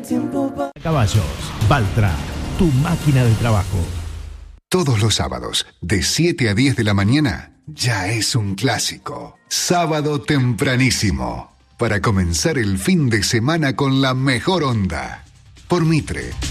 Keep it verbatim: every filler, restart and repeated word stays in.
Caballos, Valtra, tu máquina de trabajo. Todos los sábados, de siete a diez de la mañana, ya es un clásico. Sábado tempranísimo. Para comenzar el fin de semana con la mejor onda. Por Mitre.